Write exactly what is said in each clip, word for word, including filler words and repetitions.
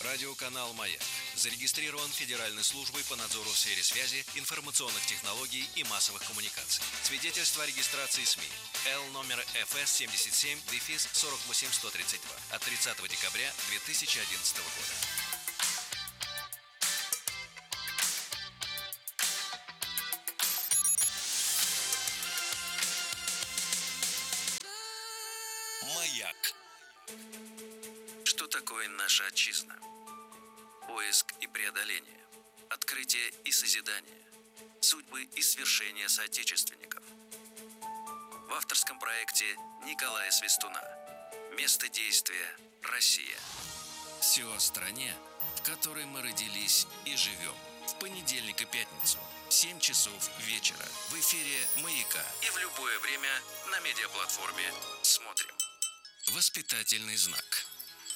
Радиоканал «Маяк» зарегистрирован Федеральной службой по надзору в сфере связи, информационных технологий и массовых коммуникаций. Свидетельство о регистрации СМИ Л номер эф эс семьдесят семь сорок восемь сто тридцать два от тридцатого декабря две тысячи одиннадцатого года. Маяк. Что такое наша отчизна? Поиск и преодоление, открытие и созидание, судьбы и свершения соотечественников. В авторском проекте Николая Свистуна. Место действия – Россия. Все о стране, в которой мы родились и живем. В понедельник и пятницу, семь часов вечера, в эфире «Маяка» и в любое время на медиаплатформе «Смотрим». Воспитательный знак.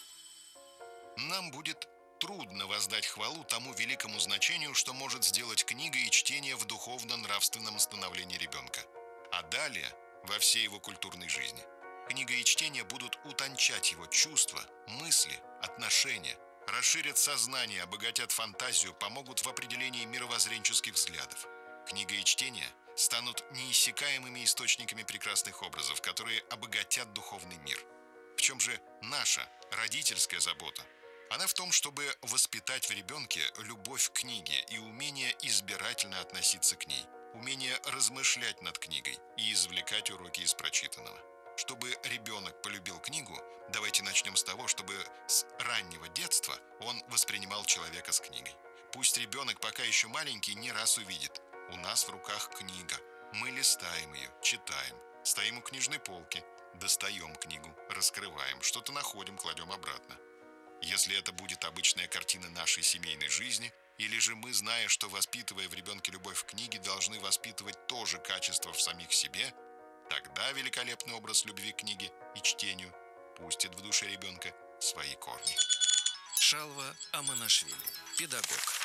Нам будет трудно воздать хвалу тому великому значению, что может сделать книга и чтение в духовно-нравственном становлении ребенка. А далее, во всей его культурной жизни, книга и чтение будут утончать его чувства, мысли, отношения, расширят сознание, обогатят фантазию, помогут в определении мировоззренческих взглядов. Книга и чтение станут неиссякаемыми источниками прекрасных образов, которые обогатят духовный мир. В чем же наша родительская забота? Она в том, чтобы воспитать в ребенке любовь к книге и умение избирательно относиться к ней, умение размышлять над книгой и извлекать уроки из прочитанного. Чтобы ребенок полюбил книгу, давайте начнем с того, чтобы с раннего детства он воспринимал человека с книгой. Пусть ребенок, пока еще маленький, не раз увидит: у нас в руках книга, мы листаем ее, читаем, стоим у книжной полки, достаем книгу, раскрываем, что-то находим, кладем обратно. Если это будет обычная картина нашей семейной жизни, или же мы, зная, что воспитывая в ребенке любовь к книге, должны воспитывать тоже качество в самих себе, тогда великолепный образ любви к книге и чтению пустит в душе ребенка свои корни. Шалва Аманашвили, педагог.